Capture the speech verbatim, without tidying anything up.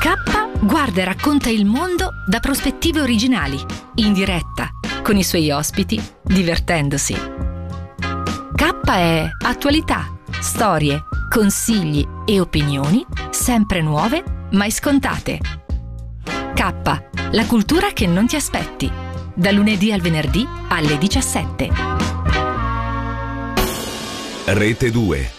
K guarda e racconta il mondo da prospettive originali, in diretta, con i suoi ospiti, divertendosi. K è attualità, storie, consigli e opinioni, sempre nuove, mai scontate. K, la cultura che non ti aspetti. Da lunedì al venerdì alle diciassette. Rete due.